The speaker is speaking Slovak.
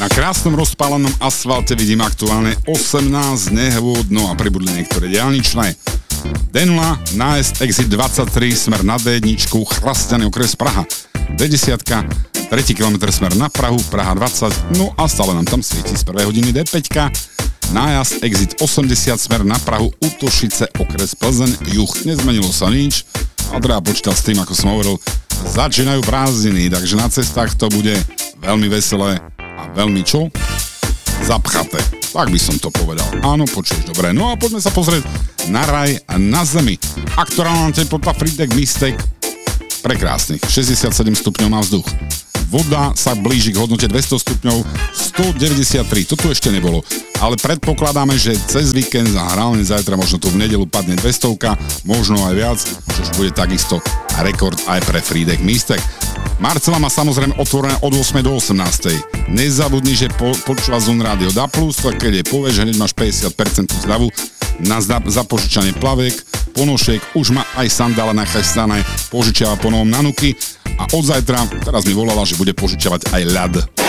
Na krásnom rozpálenom asfalte vidím aktuálne 18 nehôd, no a pribudli niektoré diaľničné. D0, nájsť exit 23, smer na D1, Chlastaný okres Praha. D10, 3. kilometr smer na Prahu, Praha 20, no a stále nám tam svieti z prvej hodiny D5, nájazd exit 80, smer na Prahu, Utošice, okres Plzeň, juh. Nezmenilo sa nič a treba počítať s tým, ako som hovoril, začínajú prázdniny, takže na cestách to bude veľmi veselé a veľmi čo? Zapchaté. Tak by som to povedal. Áno, počuješ dobre. No a poďme sa pozrieť na raj na zemi. Aktuálna teplota Freedek Mistake prekrásnych. 67 stupňov má vzduch. Voda sa blíži k hodnote 200 stupňov, 193. Toto ešte nebolo. Ale predpokladáme, že cez víkend a hlavne zajtra, možno tu v nedeľu padne 200, možno aj viac, čož bude takisto rekord aj pre Freedek Mistake. Marcela má samozrejme otvorené od 8. do 18. Nezabudni, že počúva Zón Rádio DA+, keď je povieš, hneď máš 50% zľavu na zapožičanie plaviek, ponošiek, už má aj sandále nachystané, požičiava po novom nanuky a od zajtra, teraz mi volala, že bude požičiavať aj ľad.